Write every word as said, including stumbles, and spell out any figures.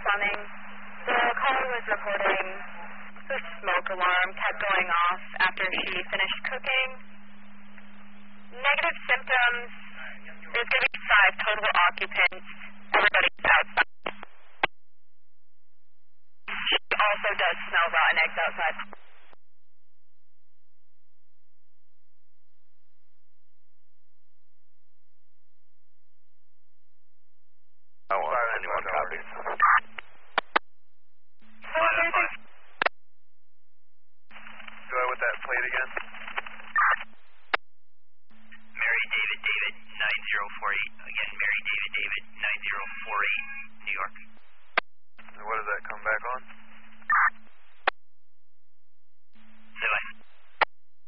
plumbing. The caller was reporting the smoke alarm kept going off after she finished cooking. Negative symptoms. There's going to be five total occupants. Everybody's outside. She also does smell rotten eggs outside. Oh, anyone copies?